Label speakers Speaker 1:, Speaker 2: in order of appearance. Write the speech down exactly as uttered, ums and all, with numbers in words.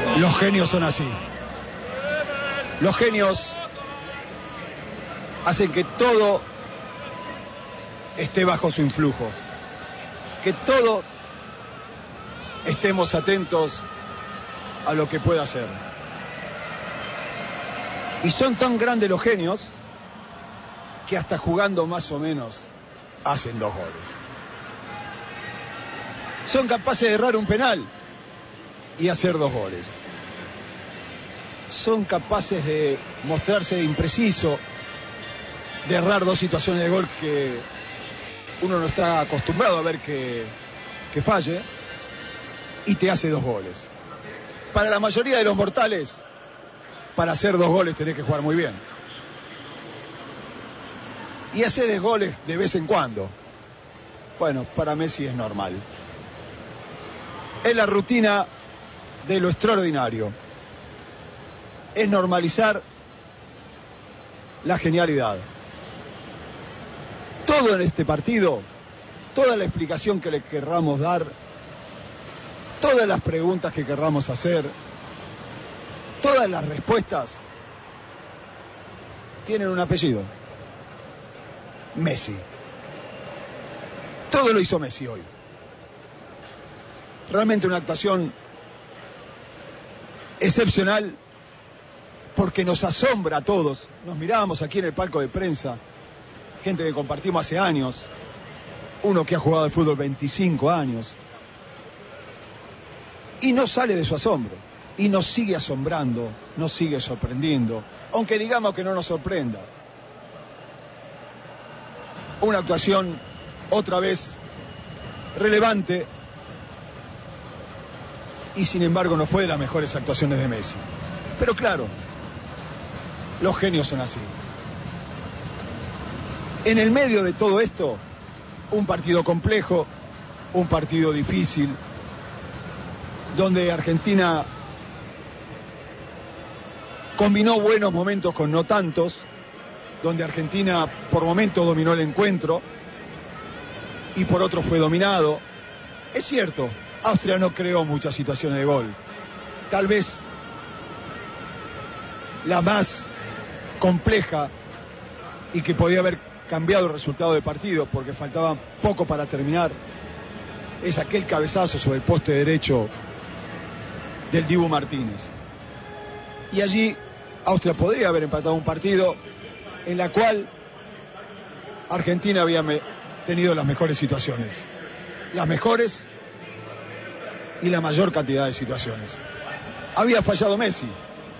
Speaker 1: Los genios son así. Los genios hacen que todo esté bajo su influjo, que todos estemos atentos a lo que pueda hacer. Y son tan grandes los genios que hasta jugando más o menos hacen dos goles. Son capaces de errar un penal y hacer dos goles. Son capaces de mostrarse impreciso, de errar dos situaciones de gol que uno no está acostumbrado a ver que, que falle, y te hace dos goles. Para la mayoría de los mortales, para hacer dos goles tenés que jugar muy bien. Y hacer dos goles de vez en cuando. Bueno, para Messi es normal. Es la rutina de lo extraordinario. Es normalizar la genialidad. Todo en este partido, toda la explicación que le querramos dar, todas las preguntas que querramos hacer, todas las respuestas tienen un apellido: Messi. Todo lo hizo Messi hoy. Realmente una actuación excepcional, porque nos asombra a todos. Nos mirábamos aquí en el palco de prensa, gente que compartimos hace años, uno que ha jugado al fútbol veinticinco años, y no sale de su asombro, y nos sigue asombrando, nos sigue sorprendiendo, aunque digamos que no nos sorprenda. Una actuación otra vez relevante, y sin embargo no fue de las mejores actuaciones de Messi. Pero claro, los genios son así. En el medio de todo esto, un partido complejo, un partido difícil, donde Argentina combinó buenos momentos con no tantos, donde Argentina por momentos dominó el encuentro y por otros fue dominado. Es cierto, Austria no creó muchas situaciones de gol. Tal vez la más compleja y que podía haber cambiado el resultado del partido porque faltaba poco para terminar es aquel cabezazo sobre el poste derecho del Dibu Martínez. Y allí Austria podría haber empatado un partido en la cual Argentina había tenido las mejores situaciones, las mejores y la mayor cantidad de situaciones. Había fallado Messi,